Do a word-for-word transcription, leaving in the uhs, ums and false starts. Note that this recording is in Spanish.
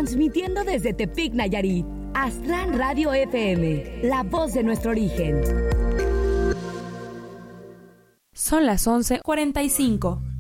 Transmitiendo desde Tepic, Nayarit. Aztlán Radio F M, la voz de nuestro origen. Son las once cuarenta y cinco.